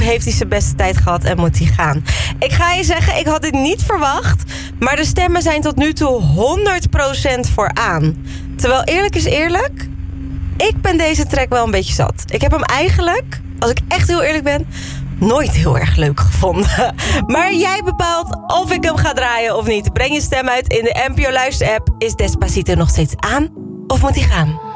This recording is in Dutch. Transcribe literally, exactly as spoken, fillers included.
heeft hij zijn beste tijd gehad en moet hij gaan. Ik ga je zeggen, ik had dit niet verwacht, maar de stemmen zijn tot nu toe honderd procent voor aan. Terwijl eerlijk is eerlijk, ik ben deze track wel een beetje zat. Ik heb hem eigenlijk, als ik echt heel eerlijk ben, nooit heel erg leuk gevonden. Maar jij bepaalt of ik hem ga draaien of niet. Breng je stem uit in de N P O Luister-app. Is Despacito nog steeds aan of moet hij gaan?